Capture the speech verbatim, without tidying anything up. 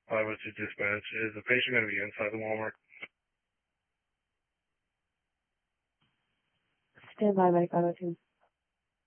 five oh two dispatch. Is the patient going to be inside the Walmart? Stand by, Mike five oh two.